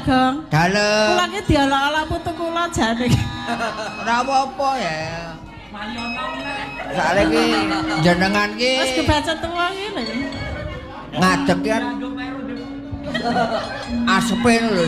Gong. Dalem. Kula ki diolok-olok putu kula jane. Ora apa-apa ya. Saiki jenengan ki Wis kebaca tuwa ki lho. ngadeg kan asepe lho.